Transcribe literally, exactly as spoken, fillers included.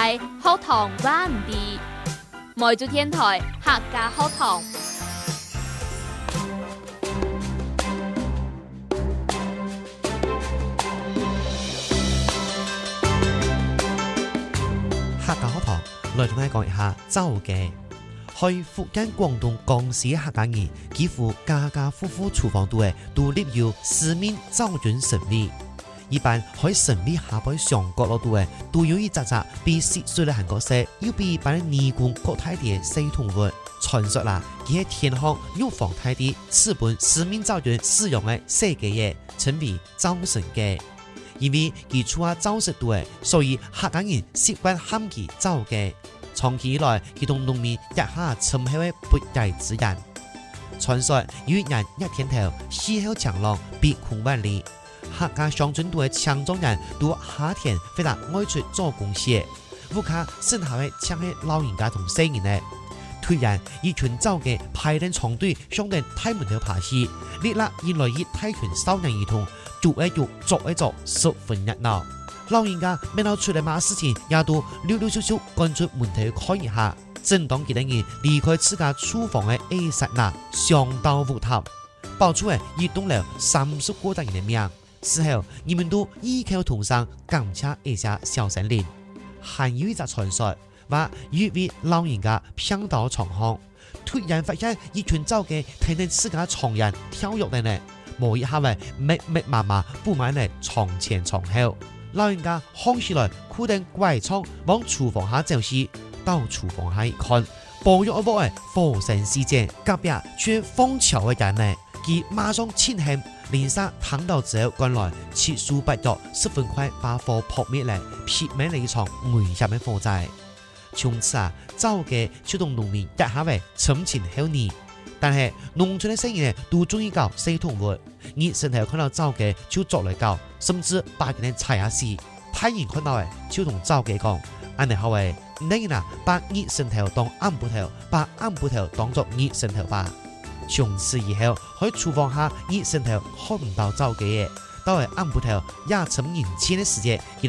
係學堂灣地，梅州電台客家學堂。 客家學堂來同大家講一下周記。去福建、廣東、江西嘅客家人，幾乎家家戶戶廚房都係都立有四面周潤神位。一般喺神位下邊上角落度嘅，都有一隻隻被撕碎嘅韓國式，又被一般嘅尼姑國泰啲四通物。傳說啦，佢係天皇玉皇大帝賜本四面周潤使用嘅設計嘢，稱為周神記。因為佢出下周食多嘅，所以客家人習慣喊佢周記。長期以來，佢同農民一下稱係為不解之緣。傳說有一人一天頭，氣候強冷，逼窮萬里。客家鄉村度嘅強壯人，到夏天非常愛出做工事。屋下剩下嘅搶係老人家同細人嘅。突然，一群周記排練長隊向定大門口爬起，列啦原來以大群少年兒童，逐一逐，逐一逐，十分熱鬧。老人家未到出嚟乜事情，也都溜溜溜溜趕出門頭看一下。正當幾多人離開自家廚房嘅一剎那，上到屋塔，爆出嚟移動了三十個人嘅命。事後，人們都異口同聲感謝一下小神靈。還有一則傳說，話有位老人家偏到床上，突然發現一群周記睇見自家床人跳躍嘅呢，冇一下咪密密麻麻布滿喺床前床後。老人家看起來箍定怪窗往廚房下走去，到廚房下一看，暴躍一波嘅火神事件，隔壁卻瘋潮嘅人呢，佢馬上前行，連殺躺到之後趕來，切數不藥，十分快把火撲滅嚟，撇滅呢場危險嘅火災。從此啊，周記就同農民一下為親情好呢。但係農村嘅生意都中意搞四通物，熱身頭看到周記就作嚟搞，甚至把佢哋踩下死。太人看到嘅就同周記講：安尼好誒，你嗱把熱身頭當暗布頭，把暗布頭當作熱身頭吧。從此以後，喺廚房下熱身頭看唔到周記嘅，到係暗布頭也趁年輕嘅時節。